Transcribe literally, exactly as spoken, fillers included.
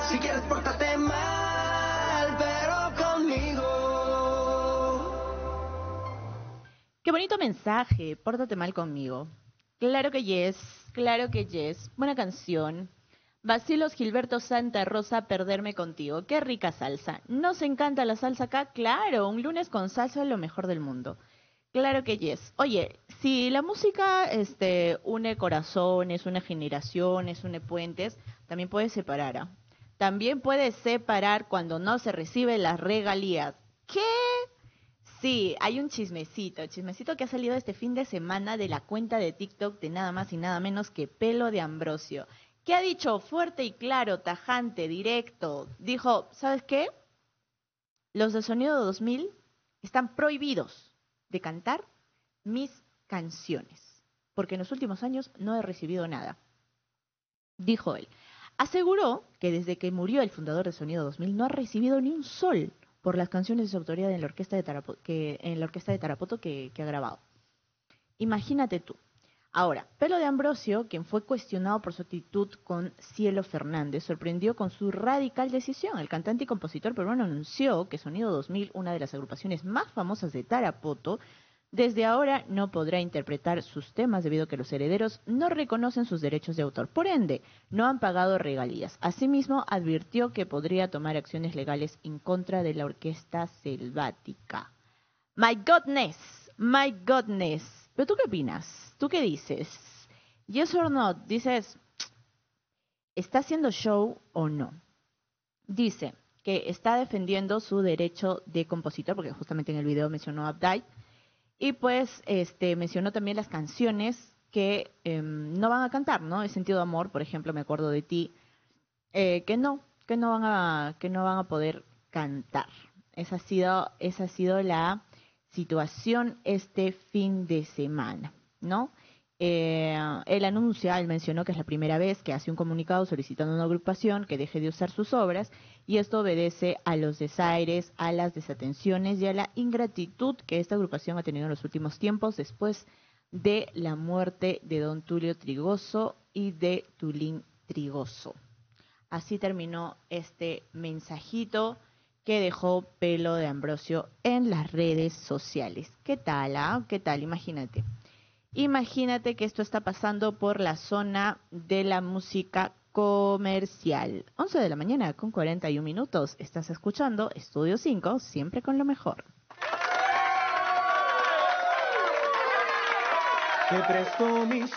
Si quieres pórtate mal, pero conmigo. Qué bonito mensaje, pórtate mal conmigo. Claro que yes, claro que yes. Buena canción. Bacilos Gilberto Santa Rosa, perderme contigo. Qué rica salsa. ¿Nos encanta la salsa acá? Claro, un lunes con salsa es lo mejor del mundo. Claro que yes. Oye, si la música este, une corazones, une generaciones, une puentes, también puede separar. ¿ah? También puede separar cuando no se reciben las regalías. ¿Qué? Sí, hay un chismecito, chismecito que ha salido este fin de semana de la cuenta de TikTok de nada más y nada menos que Pelo de Ambrosio, que ha dicho fuerte y claro, tajante, directo, dijo, ¿sabes qué? Los de Sonido dos mil están prohibidos de cantar mis canciones, porque en los últimos años no he recibido nada, dijo él. Aseguró que desde que murió el fundador de Sonido dos mil no ha recibido ni un sol por las canciones de su autoría en la orquesta de Tarapoto que, en la orquesta de Tarapoto que, que ha grabado. Imagínate tú. Ahora, Pelo de Ambrosio, quien fue cuestionado por su actitud con Cielo Fernández, sorprendió con su radical decisión. El cantante y compositor peruano anunció que Sonido dos mil, una de las agrupaciones más famosas de Tarapoto, desde ahora no podrá interpretar sus temas debido a que los herederos no reconocen sus derechos de autor. Por ende, no han pagado regalías. Asimismo, advirtió que podría tomar acciones legales en contra de la orquesta selvática. My goodness, my goodness. ¿Pero tú qué opinas? ¿Tú qué dices? Yes or no? Dices, ¿está haciendo show o no? Dice que está defendiendo su derecho de compositor, porque justamente en el video mencionó a Abdai, y pues este mencionó también las canciones que eh, no van a cantar, ¿no? El Sentido de Amor, por ejemplo, Me acuerdo de ti, eh, que no, que no van a, que no van a poder cantar. Esa ha sido, esa ha sido la situación este fin de semana, ¿no? Eh, él anuncia, él mencionó que es la primera vez que hace un comunicado solicitando a una agrupación que deje de usar sus obras y esto obedece a los desaires, a las desatenciones y a la ingratitud que esta agrupación ha tenido en los últimos tiempos después de la muerte de don Tulio Trigoso y de Tulín Trigoso. Así terminó este mensajito que dejó Pelo de Ambrosio en las redes sociales. ¿Qué tal? Ah? ¿Qué tal? Imagínate. Imagínate que esto está pasando por la zona de la música comercial. once de la mañana con cuarenta y un minutos. Estás escuchando Estudio cinco, siempre con lo mejor. Te presto mis